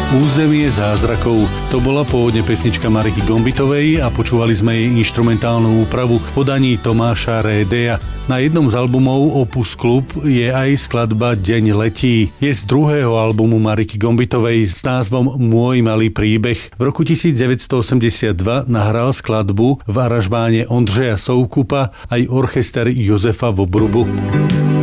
Územie zázrakov. To bola pôvodne pesnička Mariky Gombitovej a počúvali sme jej inštrumentálnu úpravu v podaní Tomáša Rédeja. Na jednom z albumov Opus Klub je aj skladba Deň letí. Je z druhého albumu Mariky Gombitovej s názvom Môj malý príbeh. V roku 1982 nahral skladbu v aranžmáne Ondřeja Soukupa aj orchester Josefa Vobrubu.